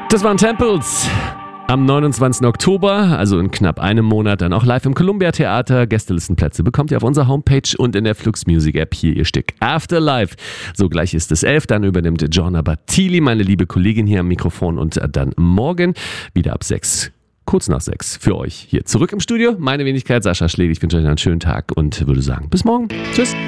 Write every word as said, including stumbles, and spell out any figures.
Das waren Temples. Am neunundzwanzigsten Oktober, also in knapp einem Monat, dann auch live im Columbia Theater. Gästelistenplätze bekommt ihr auf unserer Homepage und in der Flux Music App. Hier ihr Stück Afterlife. So, gleich ist es elf, dann übernimmt Giorna Battili, meine liebe Kollegin hier am Mikrofon, und dann morgen wieder ab sechs, kurz nach sechs, für euch hier zurück im Studio. Meine Wenigkeit Sascha Schlegel. Ich wünsche euch einen schönen Tag und würde sagen, bis morgen. Tschüss.